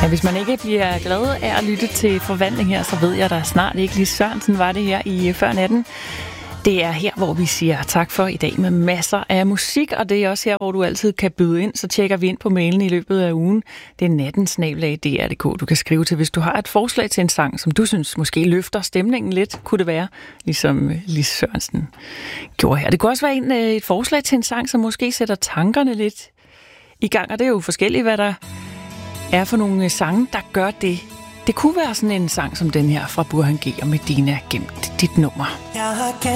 Ja, hvis man ikke bliver glad af at lytte til Forvandling her, så ved jeg da snart ikke. Lis Sørensen var det her i Før Natten. Det er her, hvor vi siger tak for i dag med masser af musik, og det er også her, hvor du altid kan byde ind. Så tjekker vi ind på mailen i løbet af ugen. Det er natten@dr.dk. Du kan skrive til, hvis du har et forslag til en sang, som du synes måske løfter stemningen lidt, kunne det være, ligesom Lis Sørensen gjorde her. Det kunne også være et forslag til en sang, som måske sætter tankerne lidt i gang, og det er jo forskelligt, hvad der er for nogle sange, der gør det. Det kunne være sådan en sang som den her fra Burhan G og Medina, Gemt dit nummer. Jeg har